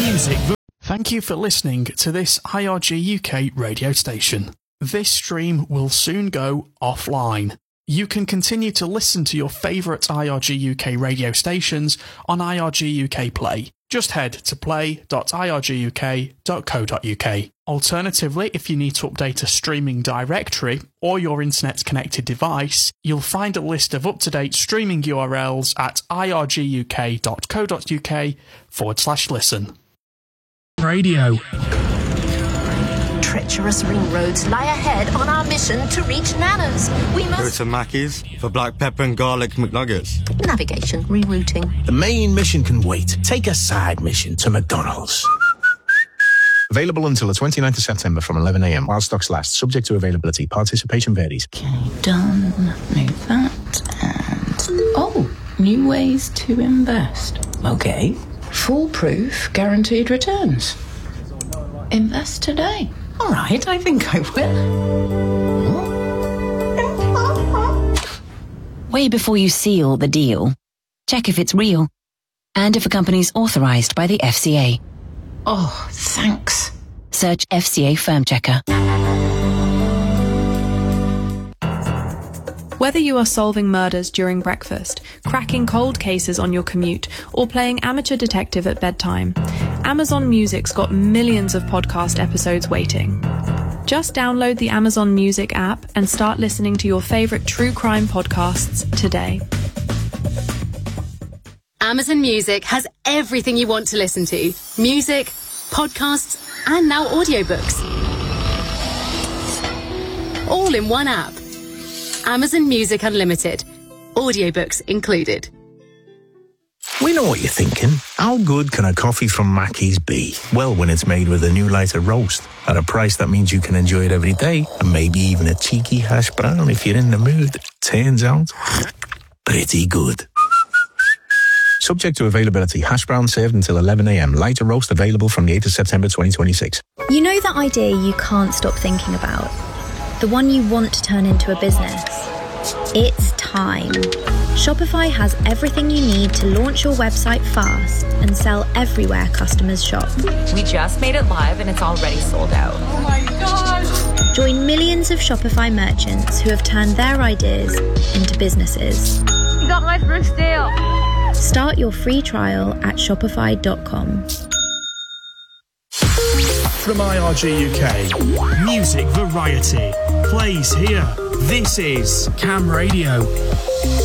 Music. Thank you for listening to this IRG UK radio station. This stream will soon go offline. You can continue to listen to your favourite IRG UK radio stations on IRG UK Play. Just head to play.irguk.co.uk. Alternatively, if you need to update a streaming directory or your internet-connected device, you'll find a list of up-to-date streaming URLs at irguk.co.uk/listen. Radio. Treacherous ring roads lie ahead on our mission to reach Nana's. We must... Go to Mackey's for black pepper and garlic McNuggets. Navigation, rerouting. The main mission can wait. Take a side mission to McDonald's. Available until the 29th of September from 11 a.m. while stocks last. Subject to availability. Participation varies. Okay, done. Move that. And... oh, new ways to invest. Okay. Foolproof guaranteed returns. Invest today. All right, I think I will. Way before you seal the deal, check if it's real and if a company's authorized by the FCA. Oh, thanks. Search FCA Firm Checker. Whether you are solving murders during breakfast, cracking cold cases on your commute, or playing amateur detective at bedtime, Amazon Music's got millions of podcast episodes waiting. Just download the Amazon Music app and start listening to your favourite true crime podcasts today. Amazon Music has everything you want to listen to. Music, podcasts, and now audiobooks. All in one app. Amazon Music Unlimited. Audiobooks included. We know what you're thinking. How good can a coffee from Mackey's be? Well, when it's made with a new lighter roast at a price that means you can enjoy it every day, and maybe even a cheeky hash brown if you're in the mood. Turns out, pretty good. Subject to availability. Hash brown served until 11 a.m. Lighter roast available from the 8th of September 2026. You know that idea you can't stop thinking about? The one you want to turn into a business? It's time. Shopify has everything you need to launch your website fast and sell everywhere customers shop. We just made it live and it's already sold out. Oh my gosh! Join millions of Shopify merchants who have turned their ideas into businesses. You got my first deal. Start your free trial at shopify.com. From IRG UK, music variety plays here. This is Cam Radio.